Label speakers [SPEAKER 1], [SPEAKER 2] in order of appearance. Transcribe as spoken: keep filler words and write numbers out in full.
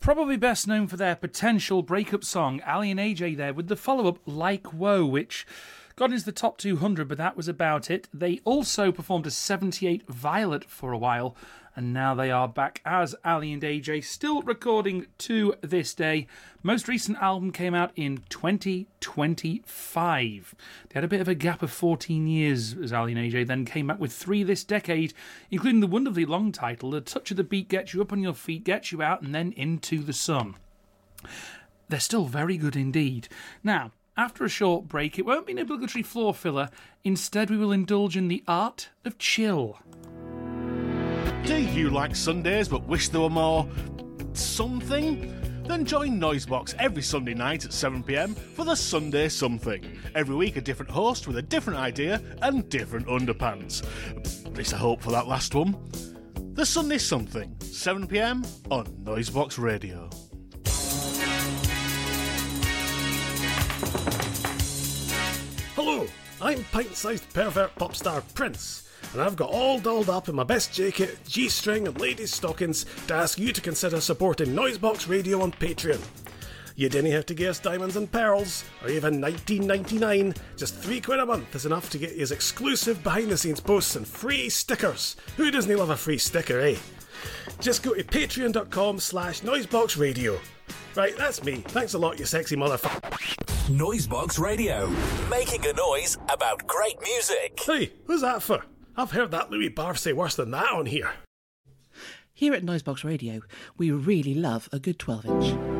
[SPEAKER 1] Probably best known for their potential breakup song, Ali and A J there, with the follow-up Like Woe, which got into the top two hundred, but that was about it. They also performed a seventy-eight Violet for a while, and now they are back as Ali and A J, still recording to this day. Most recent album came out in twenty twenty-five. They had a bit of a gap of fourteen years as Ali and A J, then came back with three this decade, including the wonderfully long title, A Touch of the Beat Gets You Up on Your Feet, Gets You Out, and then Into the Sun. They're still very good indeed. Now, after a short break, it won't be an obligatory floor filler. Instead, we will indulge in the art of chill.
[SPEAKER 2] Do you like Sundays but wish there were more something? Then join Noisebox every Sunday night at seven p m for the Sunday Something. Every week a different host with a different idea and different underpants. At least I hope for that last one. The Sunday Something, seven p m on Noisebox Radio.
[SPEAKER 3] Hello, I'm pint-sized pervert pop star Prince, and I've got all dolled up in my best jacket, G-string and ladies' stockings to ask you to consider supporting Noisebox Radio on Patreon. You didn't have to give us diamonds and pearls, or even nineteen ninety-nine. Just three quid a month is enough to get you exclusive behind-the-scenes posts and free stickers. Who doesn't love a free sticker, eh? Just go to patreon.com slash noiseboxradio. Right, that's me. Thanks a lot, you sexy motherfucker.
[SPEAKER 4] Noisebox Radio, making a noise about great music.
[SPEAKER 3] Hey, who's that for? I've heard that Louis Barf say worse than that on here.
[SPEAKER 5] Here at Noisebox Radio, we really love a good twelve inch.